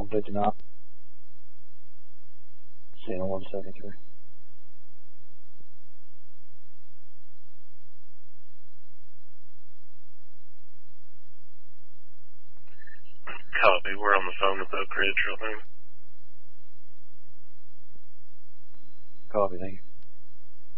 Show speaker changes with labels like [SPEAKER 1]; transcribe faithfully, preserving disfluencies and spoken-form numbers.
[SPEAKER 1] on fifty-nine. Cena one seventy-three.
[SPEAKER 2] Copy. We're on the phone with Oak Ridge real quick.
[SPEAKER 1] Copy, thank you.